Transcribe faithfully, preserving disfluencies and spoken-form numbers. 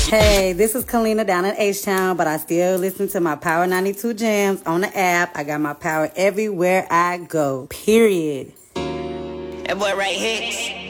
Hey, this is Kalina down in H-Town, but I still listen to my Power ninety-two Jams on the app. I got my power everywhere I go, period. That boy right hits.